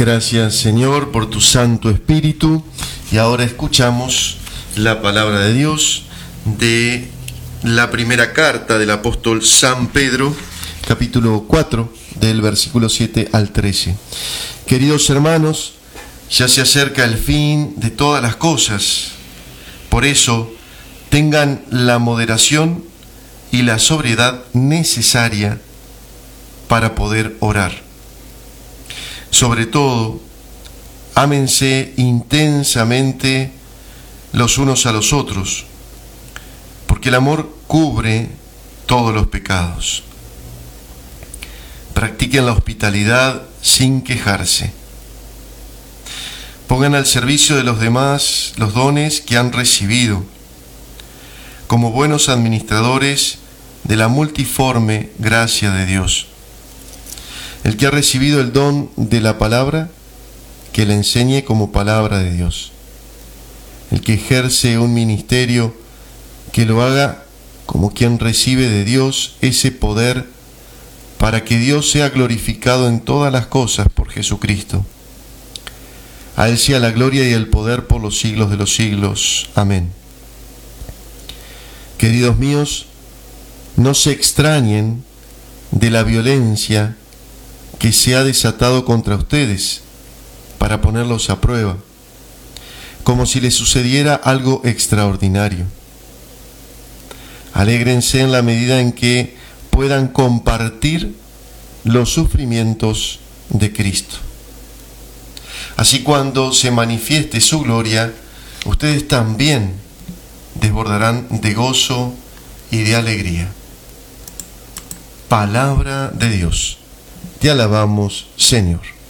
Gracias, Señor, por tu Santo Espíritu. Y ahora escuchamos la palabra de Dios de la primera carta del apóstol San Pedro, capítulo 4, del versículo 7 al 13. Queridos hermanos, ya se acerca el fin de todas las cosas. Por eso, tengan la moderación y la sobriedad necesaria para poder orar. Sobre todo, ámense intensamente los unos a los otros, porque el amor cubre todos los pecados. Practiquen la hospitalidad sin quejarse. Pongan al servicio de los demás los dones que han recibido, como buenos administradores de la multiforme gracia de Dios. El que ha recibido el don de la palabra, que le enseñe como palabra de Dios. El que ejerce un ministerio, que lo haga como quien recibe de Dios ese poder para que Dios sea glorificado en todas las cosas por Jesucristo. A Él sea la gloria y el poder por los siglos de los siglos. Amén. Queridos míos, no se extrañen de la violencia que se ha desatado contra ustedes para ponerlos a prueba, como si les sucediera algo extraordinario. Alégrense en la medida en que puedan compartir los sufrimientos de Cristo. Así, cuando se manifieste su gloria, ustedes también desbordarán de gozo y de alegría. Palabra de Dios. Te alabamos, Señor.